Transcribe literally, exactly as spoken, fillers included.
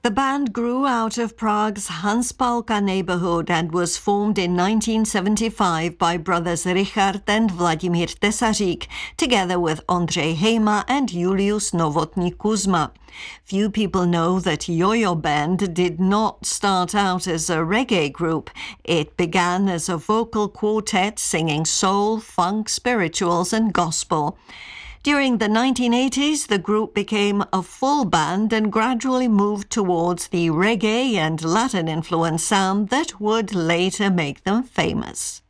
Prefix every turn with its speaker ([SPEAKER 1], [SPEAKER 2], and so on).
[SPEAKER 1] The band grew out of Prague's Hanspalka neighborhood and was formed in nineteen seventy-five by brothers Richard and Vladimír Tesařík, together with Ondřej Hejma and Julius Novotný Kuzma. Few people know that Yo-Yo Band did not start out as a reggae group. It began as a vocal quartet singing soul, funk, spirituals and gospel. During the nineteen eighties, the group became a full band and gradually moved towards the reggae and Latin-influenced sound that would later make them famous.